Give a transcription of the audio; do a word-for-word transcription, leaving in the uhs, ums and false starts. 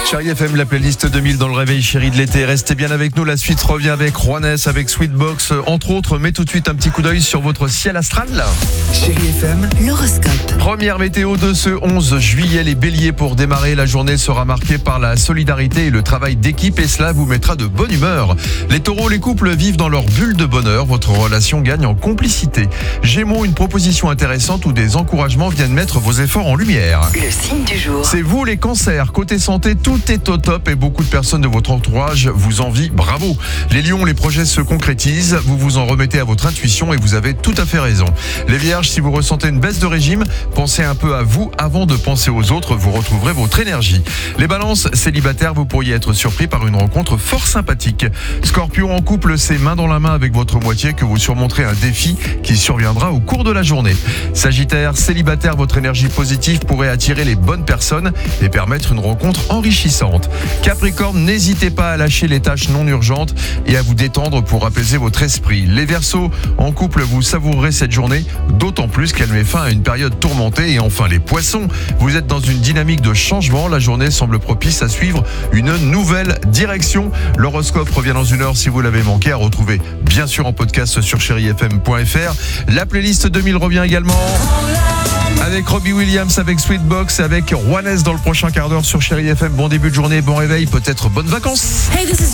Chérie F M, la playlist deux mille dans le réveil chéri de l'été. Restez bien avec nous, la suite revient avec Juanes, avec Sweetbox, entre autres. Mais tout de suite un petit coup d'œil sur votre ciel astral. Chérie F M, l'horoscope. Première météo de ce onze juillet, les béliers, pour démarrer, la journée sera marquée par la solidarité et le travail d'équipe et cela vous mettra de bonne humeur. Les taureaux, les couples vivent dans leur bulle de bonheur, votre relation gagne en complicité. Gémeaux, une proposition intéressante ou des encouragements viennent mettre vos efforts en lumière. Le signe du jour. C'est vous les cancers, côté santé, tout est au top et beaucoup de personnes de votre entourage vous envient, bravo. Les lions, les projets se concrétisent, vous vous en remettez à votre intuition et vous avez tout à fait raison. Les vierges, si vous ressentez une baisse de régime, pensez un peu à vous avant de penser aux autres, vous retrouverez votre énergie. Les balances, célibataires, vous pourriez être surpris par une rencontre fort sympathique. Scorpion, en couple, c'est main dans la main avec votre moitié que vous surmonterez un défi qui surviendra au cours de la journée. Sagittaire, célibataire, votre énergie positive pourrait attirer les bonnes personnes et permettre une rencontre enrichissante. Capricorne, n'hésitez pas à lâcher les tâches non urgentes et à vous détendre pour apaiser votre esprit. Les Verseaux, en couple, vous savourerez cette journée, d'autant plus qu'elle met fin à une période tourmentée. Et enfin les Poissons, vous êtes dans une dynamique de changement, la journée semble propice à suivre une nouvelle direction. L'horoscope revient dans une heure si vous l'avez manqué, à retrouver bien sûr en podcast sur chéri f m point f r. La playlist deux mille revient également avec Robbie Williams, avec Sweetbox, avec Juanes dans le prochain quart d'heure sur Chéri F M. Bon début de journée, bon réveil, peut-être bonnes vacances. Hey, this is